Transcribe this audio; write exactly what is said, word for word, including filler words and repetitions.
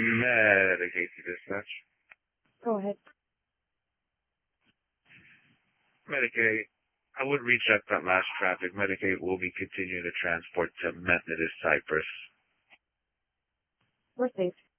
Medicaid to dispatch. Go ahead. Medicaid, I would recheck that last traffic. Medicaid will be continuing to transport to Methodist Cypress. We're safe.